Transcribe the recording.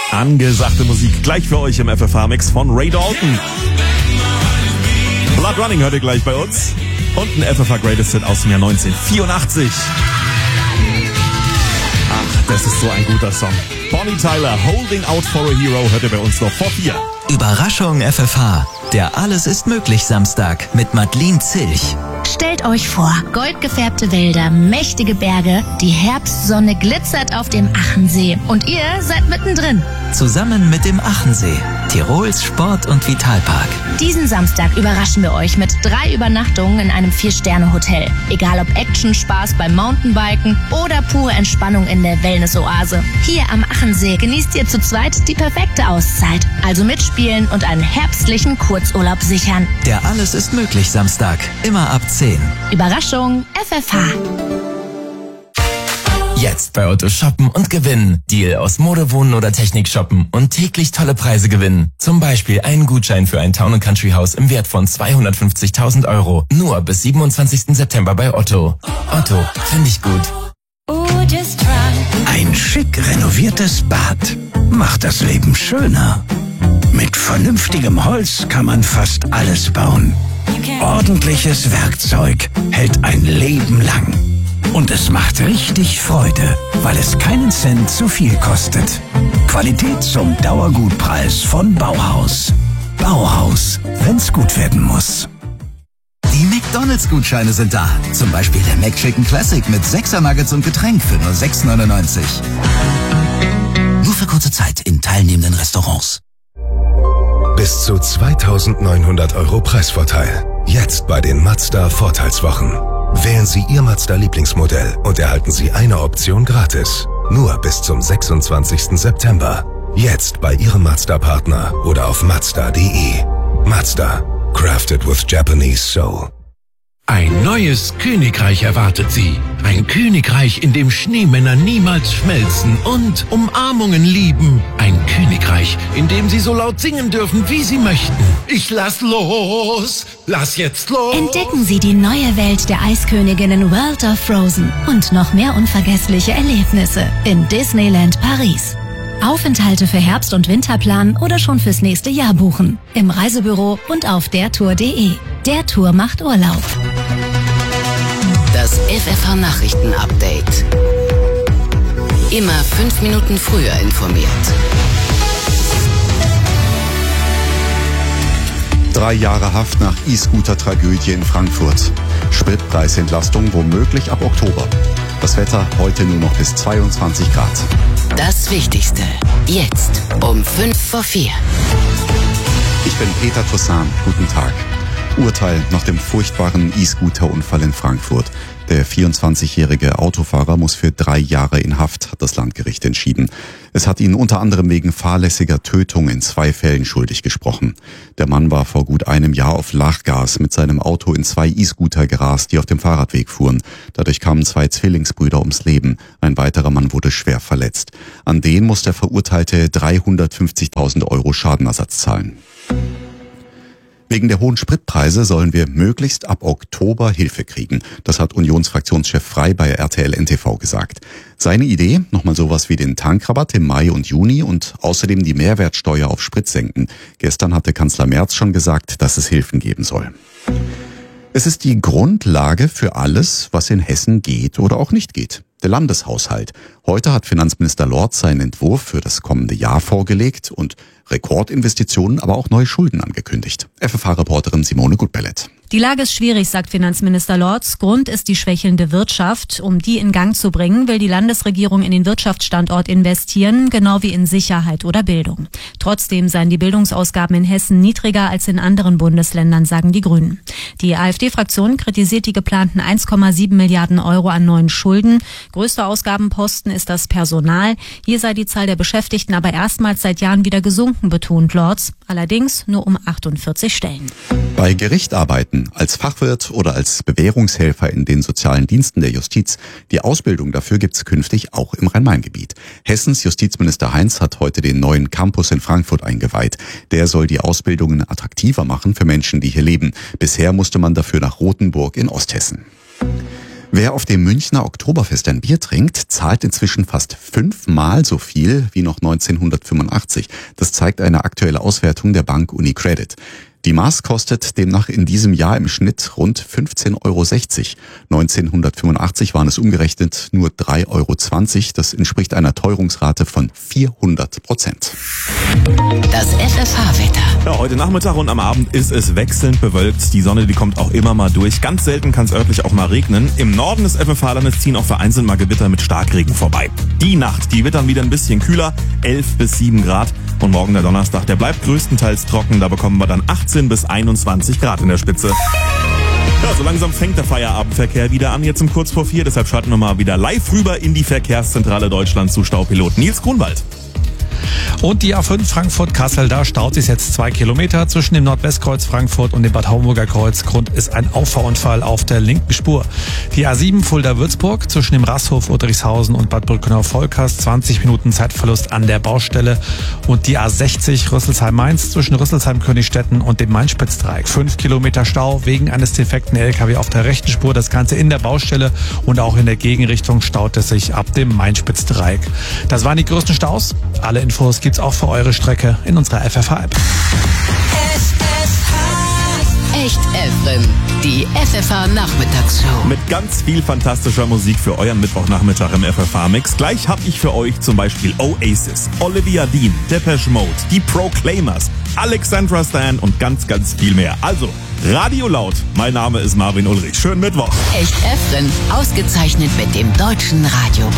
Angesagte Musik gleich für euch im FFH-Mix von Ray Dalton. Blood Running hört ihr gleich bei uns. Und ein FFH Greatest Hit aus dem Jahr 1984. Ach, das ist so ein guter Song. Bonnie Tyler, Holding Out for a Hero, hört ihr bei uns noch vor 4. Überraschung FFH. Der Alles ist möglich Samstag mit Madeleine Zilch. Stellt euch vor, goldgefärbte Wälder, mächtige Berge, die Herbstsonne glitzert auf dem Achensee und ihr seid mittendrin. Zusammen mit dem Achensee, Tirols Sport- und Vitalpark. Diesen Samstag überraschen wir euch mit 3 Übernachtungen in einem 4-Sterne-Hotel. Egal ob Action, Spaß beim Mountainbiken oder pure Entspannung in der Wellness-Oase. Hier am Achensee genießt ihr zu zweit die perfekte Auszeit. Also mitspielen und einen herbstlichen Kurzurlaub sichern. Der Alles ist möglich Samstag, immer ab 10. Überraschung FFH. Jetzt bei Otto shoppen und gewinnen. Deal aus Mode, Wohnen oder Technik shoppen und täglich tolle Preise gewinnen. Zum Beispiel einen Gutschein für ein Town & Country Haus im Wert von 250.000 €. Nur bis 27. September bei Otto. Otto, finde ich gut. Ein schick renoviertes Bad macht das Leben schöner. Mit vernünftigem Holz kann man fast alles bauen. Ordentliches Werkzeug hält ein Leben lang. Und es macht richtig Freude, weil es keinen Cent zu viel kostet. Qualität zum Dauergutpreis von Bauhaus. Bauhaus, wenn's gut werden muss. Die McDonalds-Gutscheine sind da. Zum Beispiel der McChicken Classic mit 6er Nuggets und Getränk für nur 6,99. Nur für kurze Zeit in teilnehmenden Restaurants. Bis zu 2.900 € Preisvorteil. Jetzt bei den Mazda Vorteilswochen. Wählen Sie Ihr Mazda-Lieblingsmodell und erhalten Sie eine Option gratis. Nur bis zum 26. September. Jetzt bei Ihrem Mazda-Partner oder auf Mazda.de. Mazda. Crafted with Japanese soul. Ein neues Königreich erwartet Sie. Ein Königreich, in dem Schneemänner niemals schmelzen und Umarmungen lieben. Ein Königreich, in dem Sie so laut singen dürfen, wie Sie möchten. Ich lass los! Lass jetzt los! Entdecken Sie die neue Welt der Eisköniginnen World of Frozen und noch mehr unvergessliche Erlebnisse in Disneyland Paris. Aufenthalte für Herbst- und Winterplan oder schon fürs nächste Jahr buchen. Im Reisebüro und auf dertour.de. Der Tour macht Urlaub. Das FFH-Nachrichten-Update. Immer 5 Minuten früher informiert. 3 Jahre Haft nach E-Scooter-Tragödie in Frankfurt. Spritpreisentlastung womöglich ab Oktober. Das Wetter heute nur noch bis 22 Grad. Das Wichtigste. Jetzt um 3:55. Ich bin Peter Toussaint. Guten Tag. Urteil nach dem furchtbaren E-Scooter-Unfall in Frankfurt. Der 24-jährige Autofahrer muss für 3 Jahre in Haft, hat das Landgericht entschieden. Es hat ihn unter anderem wegen fahrlässiger Tötung in 2 Fällen schuldig gesprochen. Der Mann war vor gut einem Jahr auf Lachgas mit seinem Auto in 2 E-Scooter gerast, die auf dem Fahrradweg fuhren. Dadurch kamen 2 Zwillingsbrüder ums Leben. Ein weiterer Mann wurde schwer verletzt. An den muss der Verurteilte 350.000 € Schadenersatz zahlen. Wegen der hohen Spritpreise sollen wir möglichst ab Oktober Hilfe kriegen. Das hat Unionsfraktionschef Frey bei RTL NTV gesagt. Seine Idee, nochmal sowas wie den Tankrabatt im Mai und Juni und außerdem die Mehrwertsteuer auf Sprit senken. Gestern hatte Kanzler Merz schon gesagt, dass es Hilfen geben soll. Es ist die Grundlage für alles, was in Hessen geht oder auch nicht geht. Der Landeshaushalt. Heute hat Finanzminister Lorz seinen Entwurf für das kommende Jahr vorgelegt und Rekordinvestitionen, aber auch neue Schulden angekündigt. FFH-Reporterin Simone Gutbellet. Die Lage ist schwierig, sagt Finanzminister Lorz. Grund ist die schwächelnde Wirtschaft. Um die in Gang zu bringen, will die Landesregierung in den Wirtschaftsstandort investieren, genau wie in Sicherheit oder Bildung. Trotzdem seien die Bildungsausgaben in Hessen niedriger als in anderen Bundesländern, sagen die Grünen. Die AfD-Fraktion kritisiert die geplanten 1,7 Milliarden € an neuen Schulden. Größter Ausgabenposten ist das Personal. Hier sei die Zahl der Beschäftigten aber erstmals seit Jahren wieder gesunken, betont Lorz. Allerdings nur um 48 Stellen. Bei Gerichtarbeiten als Fachwirt oder als Bewährungshelfer in den sozialen Diensten der Justiz. Die Ausbildung dafür gibt's künftig auch im Rhein-Main-Gebiet. Hessens Justizminister Heinz hat heute den neuen Campus in Frankfurt eingeweiht. Der soll die Ausbildungen attraktiver machen für Menschen, die hier leben. Bisher musste man dafür nach Rothenburg in Osthessen. Wer auf dem Münchner Oktoberfest ein Bier trinkt, zahlt inzwischen fast 5-mal so viel wie noch 1985. Das zeigt eine aktuelle Auswertung der Bank UniCredit. Die Maß kostet demnach in diesem Jahr im Schnitt rund 15,60 Euro. 1985 waren es umgerechnet nur 3,20 Euro. Das entspricht einer Teuerungsrate von 400%. Das FFH-Wetter. Ja, heute Nachmittag und am Abend ist es wechselnd bewölkt. Die Sonne, die kommt auch immer mal durch. Ganz selten kann es örtlich auch mal regnen. Im Norden des FFH-Landes ziehen auch vereinzelt mal Gewitter mit Starkregen vorbei. Die Nacht, die wird dann wieder ein bisschen kühler, 11 bis 7 Grad. Und morgen der Donnerstag, der bleibt größtenteils trocken. Da bekommen wir dann 18 bis 21 Grad in der Spitze. Ja, so langsam fängt der Feierabendverkehr wieder an, jetzt um kurz vor 4. Deshalb schalten wir mal wieder live rüber in die Verkehrszentrale Deutschland zu Staupilot Nils Grunwald. Und die A5 Frankfurt-Kassel, da staut sich jetzt 2 Kilometer zwischen dem Nordwestkreuz Frankfurt und dem Bad Homburger Kreuz. Grund ist ein Auffahrunfall auf der linken Spur. Die A7 Fulda-Würzburg zwischen dem Rasthof Udrichshausen und Bad Brückenau-Volkers, 20 Minuten Zeitverlust an der Baustelle. Und die A60 Rüsselsheim-Mainz zwischen Rüsselsheim-Königstetten und dem Main-Spitz-Dreieck. 5 Kilometer Stau wegen eines defekten LKW auf der rechten Spur. Das Ganze in der Baustelle und auch in der Gegenrichtung staut es sich ab dem Main-Spitz-Dreieck. Das waren die größten Staus. Alle Infos gibt's auch für eure Strecke in unserer FFH-App. Echt Evren, die FFH-Nachmittagsshow. Mit ganz viel fantastischer Musik für euren Mittwochnachmittag im FFH-Mix. Gleich hab ich für euch zum Beispiel Oasis, Olivia Dean, Depeche Mode, die Proclaimers, Alexandra Stan und ganz, ganz viel mehr. Also, Radio Laut. Mein Name ist Marvin Ulrich. Schönen Mittwoch. Echt Evren, ausgezeichnet mit dem Deutschen Radiopreis.